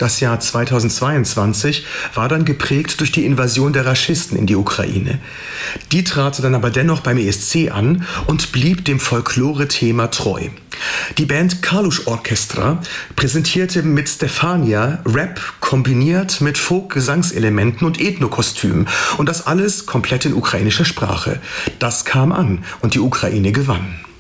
Das Jahr 2022 war dann geprägt durch die Invasion der Raschisten in die Ukraine. Die trat dann aber dennoch beim ESC an und blieb dem Folklore-Thema treu. Die Band Kalush Orchestra präsentierte mit Stefania Rap kombiniert mit Folk-Gesangselementen und Ethnokostümen und das alles komplett in ukrainischer Sprache. Das kam an und die Ukraine gewann.